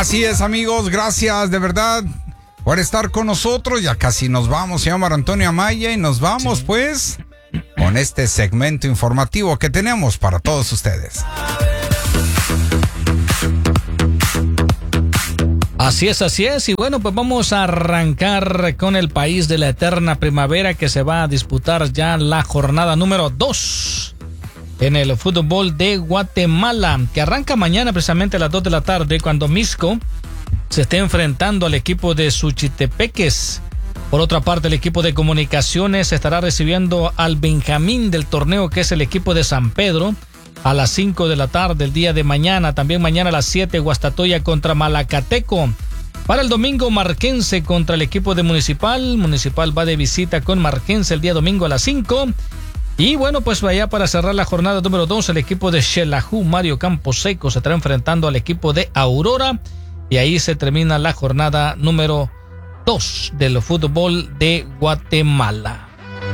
Así es, amigos, gracias de verdad por estar con nosotros. Ya casi nos vamos, se llama Antonio Amaya y nos vamos pues con este segmento informativo que tenemos para todos ustedes. Así es, y bueno, pues vamos a arrancar con el país de la eterna primavera, que se va a disputar ya la jornada número 2 en el fútbol de Guatemala, que arranca mañana precisamente a las 2 de la tarde, cuando Misco se esté enfrentando al equipo de Suchitepeques. Por otra parte, el equipo de Comunicaciones estará recibiendo al Benjamín del torneo, que es el equipo de San Pedro, a las 5 de la tarde el día de mañana. También mañana a las 7, Guastatoya contra Malacateco. Para el domingo, Marquense contra el equipo de Municipal. Municipal va de visita con Marquense el día domingo a las 5. Y bueno, pues vaya para cerrar la jornada número 2, el equipo de Xelajú, Mario Camposeco, se estará enfrentando al equipo de Aurora. Y ahí se termina la jornada número 2 del fútbol de Guatemala.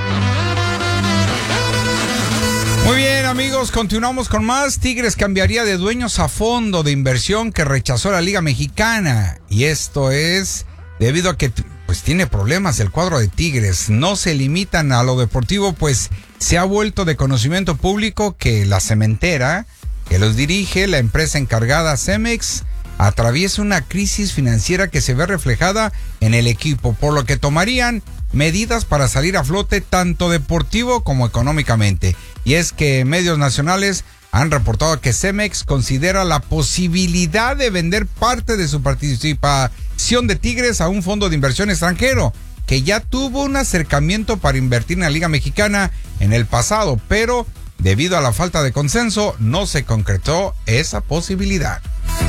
Muy bien, amigos, continuamos con más. Tigres cambiaría de dueños a fondo de inversión que rechazó la Liga Mexicana. Y esto es debido a que pues tiene problemas el cuadro de Tigres. No se limitan a lo deportivo, pues se ha vuelto de conocimiento público que la cementera que los dirige, la empresa encargada Cemex, atraviesa una crisis financiera que se ve reflejada en el equipo, por lo que tomarían medidas para salir a flote tanto deportivo como económicamente. Y es que medios nacionales han reportado que Cemex considera la posibilidad de vender parte de su participación de Tigres a un fondo de inversión extranjero, que ya tuvo un acercamiento para invertir en la Liga Mexicana en el pasado, pero debido a la falta de consenso no se concretó esa posibilidad.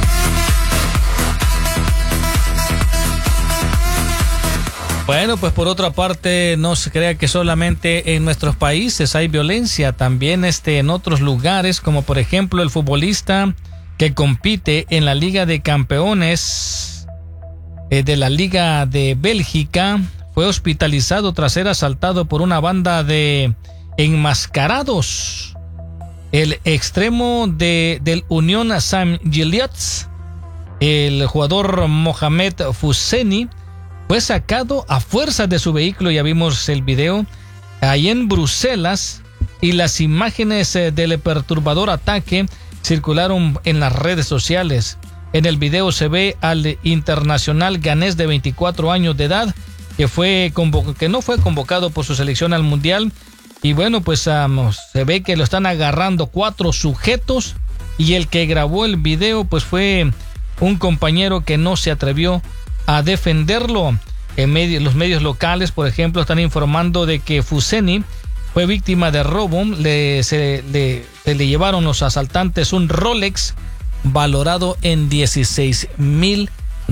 Bueno, pues por otra parte, no se crea que solamente en nuestros países hay violencia, también en otros lugares, como por ejemplo el futbolista que compite en la Liga de Campeones de la Liga de Bélgica fue hospitalizado tras ser asaltado por una banda de enmascarados. El extremo del Unión Saint-Gilloise, el jugador Mohamed Fousseni, fue sacado a fuerzas de su vehículo. Ya vimos el video ahí en Bruselas, y las imágenes del perturbador ataque circularon en las redes sociales. En el video se ve al internacional ganés de 24 años de edad que no fue convocado por su selección al mundial. Y bueno, pues se ve que lo están agarrando 4 sujetos, y el que grabó el video pues fue un compañero que no se atrevió a defenderlo. Los medios locales, por ejemplo, están informando de que Fousseni fue víctima de robo. Se le llevaron los asaltantes un Rolex valorado en $16,000.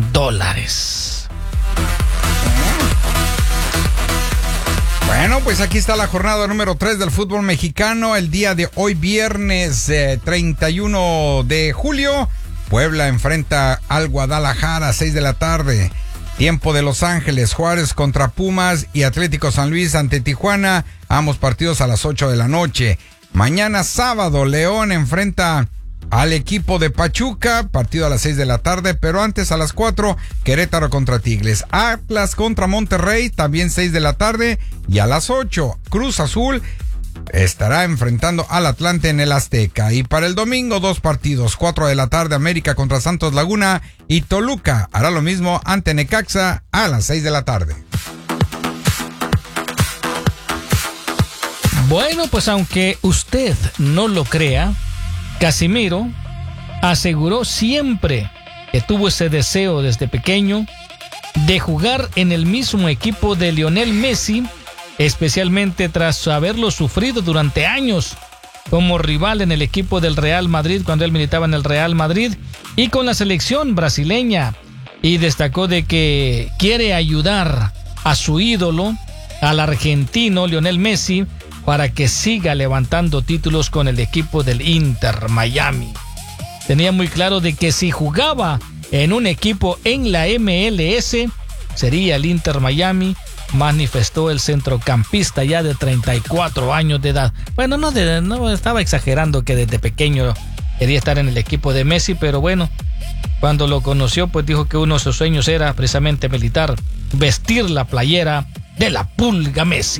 Bueno, pues aquí está la jornada número 3 del fútbol mexicano. El día de hoy, viernes 31 de julio, Puebla enfrenta al Guadalajara a 6 de la tarde. Tiempo de Los Ángeles, Juárez contra Pumas y Atlético San Luis ante Tijuana, ambos partidos a las 8 de la noche. Mañana sábado, León enfrenta al equipo de Pachuca, partido a las 6 de la tarde, pero antes a las 4, Querétaro contra Tigres. Atlas contra Monterrey, también 6 de la tarde, y a las 8, Cruz Azul estará enfrentando al Atlante en el Azteca. Y para el domingo, 2 partidos, 4 de la tarde, América contra Santos Laguna, y Toluca hará lo mismo ante Necaxa a las 6 de la tarde. Bueno, pues aunque usted no lo crea, Casimiro aseguró siempre que tuvo ese deseo desde pequeño de jugar en el mismo equipo de Lionel Messi, especialmente tras haberlo sufrido durante años como rival en el equipo del Real Madrid cuando él militaba en el Real Madrid y con la selección brasileña. Y destacó de que quiere ayudar a su ídolo, al argentino Lionel Messi, para que siga levantando títulos con el equipo del Inter Miami. Tenía muy claro de que si jugaba en un equipo en la MLS, sería el Inter Miami, manifestó el centrocampista ya de 34 años de edad. Bueno, no estaba exagerando que desde pequeño quería estar en el equipo de Messi, pero bueno, cuando lo conoció, pues dijo que uno de sus sueños era precisamente militar, vestir la playera de la Pulga Messi.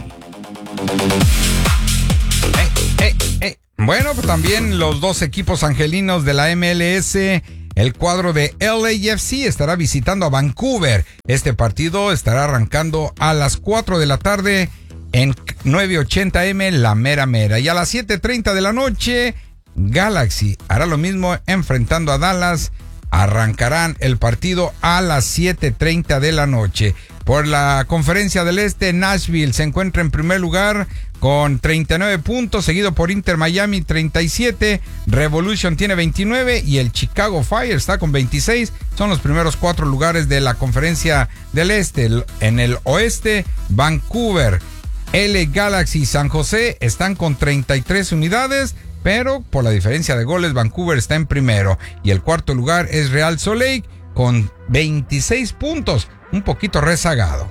Bueno, pues también los dos equipos angelinos de la MLS, el cuadro de LAFC estará visitando a Vancouver. Este partido estará arrancando a las 4 de la tarde en 980M, la mera mera. Y a las 7:30 de la noche, Galaxy hará lo mismo enfrentando a Dallas. Arrancarán el partido a las 7:30 de la noche. Por la Conferencia del Este, Nashville se encuentra en primer lugar con 39 puntos, seguido por Inter Miami 37, Revolution tiene 29 y el Chicago Fire está con 26. Son los primeros 4 lugares de la Conferencia del Este. En el Oeste, Vancouver, LA Galaxy y San José están con 33 unidades, pero por la diferencia de goles, Vancouver está en primero. Y el cuarto lugar es Real Salt Lake con 26 puntos, un poquito rezagado.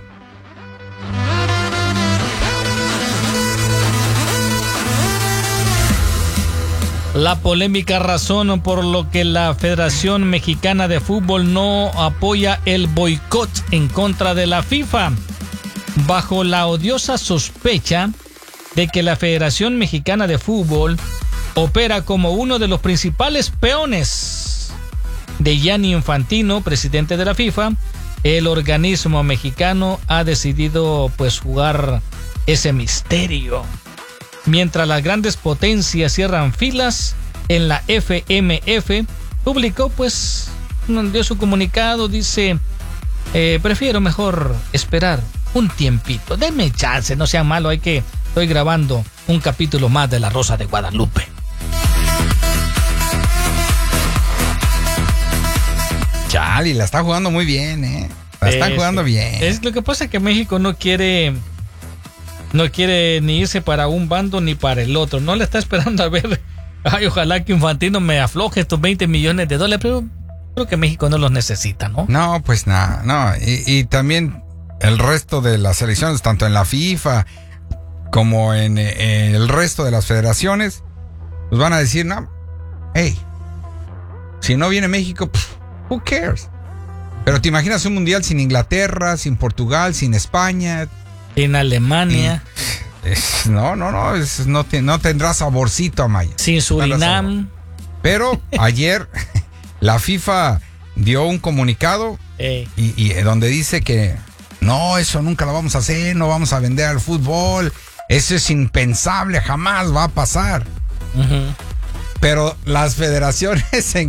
La polémica razón por lo que la Federación Mexicana de Fútbol no apoya el boicot en contra de la FIFA, bajo la odiosa sospecha de que la Federación Mexicana de Fútbol opera como uno de los principales peones de Gianni Infantino, presidente de la FIFA. El organismo mexicano ha decidido pues jugar ese misterio. Mientras las grandes potencias cierran filas en la FMF, publicó pues, dio su comunicado, dice, prefiero mejor esperar un tiempito, denme chance, no sea malo, estoy grabando un capítulo más de La Rosa de Guadalupe. Chale, la está jugando muy bien, La están jugando bien. Es lo que pasa, que México no quiere ni irse para un bando ni para el otro. No le está esperando a ver, ojalá que Infantino me afloje estos $20 millones, pero creo que México no los necesita, ¿no? No, pues nada, no. Y también el resto de las selecciones, tanto en la FIFA como en el resto de las federaciones, pues van a decir, no, hey, si no viene México, who cares? Pero te imaginas un mundial sin Inglaterra, sin Portugal, sin España, en Alemania. No tendrá saborcito, Amaya. Sin Surinam. Pero ayer la FIFA dio un comunicado y donde dice que no, eso nunca lo vamos a hacer, no vamos a vender al fútbol, eso es impensable, jamás va a pasar. Uh-huh. Pero las federaciones en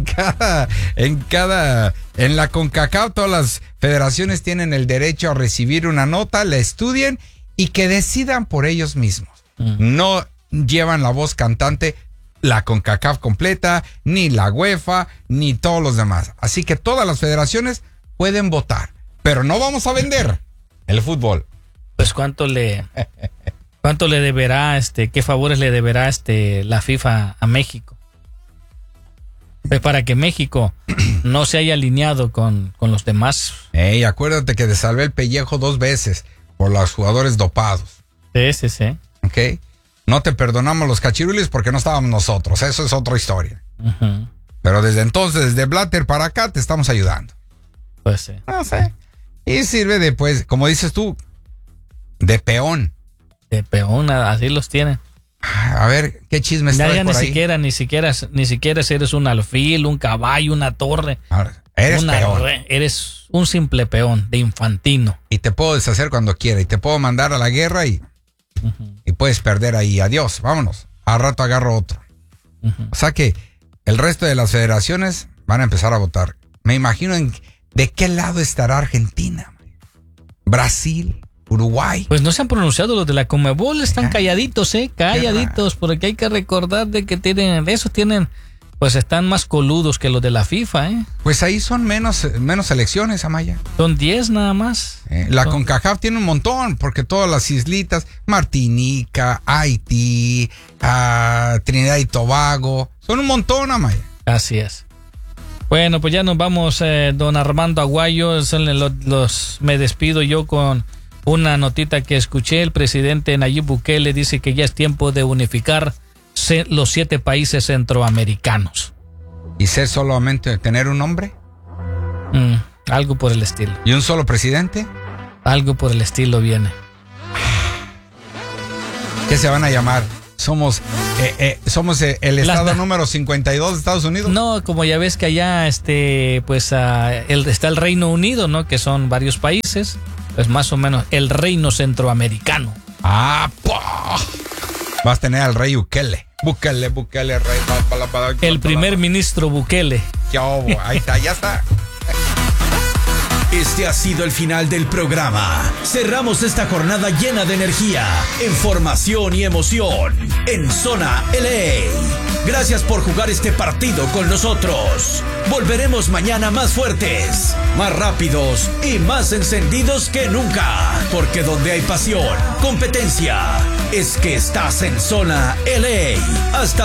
la CONCACAF, todas las federaciones tienen el derecho a recibir una nota, la estudien y que decidan por ellos mismos. No llevan la voz cantante la CONCACAF completa, ni la UEFA, ni todos los demás. Así que todas las federaciones pueden votar, pero no vamos a vender el fútbol. Pues ¿cuánto le deberá, qué favores le deberá la FIFA a México? Pues para que México no se haya alineado con los demás. Acuérdate que te salvé el pellejo 2 veces por los jugadores dopados. Sí. Ok. No te perdonamos los cachirules porque no estábamos nosotros. Eso es otra historia. Uh-huh. Pero desde entonces, desde Blatter para acá, te estamos ayudando. Pues sí. No sé. Y sirve de, pues, como dices tú, de peón. De peón, así los tienen. A ver, ¿qué chismes traes por ahí? Ni siquiera eres un alfil, un caballo, una torre. Ahora, eres peón. Eres un simple peón de Infantino. Y te puedo deshacer cuando quiera. Y te puedo mandar a la guerra y puedes perder ahí. Adiós, vámonos. A rato agarro otro. Uh-huh. O sea que el resto de las federaciones van a empezar a votar. Me imagino de qué lado estará Argentina, Brasil, Uruguay. Pues no se han pronunciado los de la Conmebol, están calladitos, calladitos, porque hay que recordar de que pues están más coludos que los de la FIFA, Pues ahí son menos elecciones, Amaya. Son 10 nada más. La CONCACAF tiene un montón, porque todas las islitas, Martinica, Haití, Trinidad y Tobago, son un montón, Amaya. Así es. Bueno, pues ya nos vamos, don Armando Aguayo, me despido yo con una notita que escuché. El presidente Nayib Bukele dice que ya es tiempo de unificar los 7 países centroamericanos. ¿Y ser solamente tener un nombre? Algo por el estilo. ¿Y un solo presidente? Algo por el estilo viene. ¿Qué se van a llamar? Somos el estado número 52 de Estados Unidos. No, como ya ves que allá está el Reino Unido, ¿no? Que son varios países, pues más o menos el reino centroamericano. Vas a tener al rey Bukele, rey. El primer ministro Bukele. Ahí está, ya está. Este ha sido el final del programa. Cerramos esta jornada llena de energía, información y emoción en Zona LA. Gracias por jugar este partido con nosotros. Volveremos mañana más fuertes, más rápidos y más encendidos que nunca. Porque donde hay pasión, competencia, es que estás en Zona LA. Hasta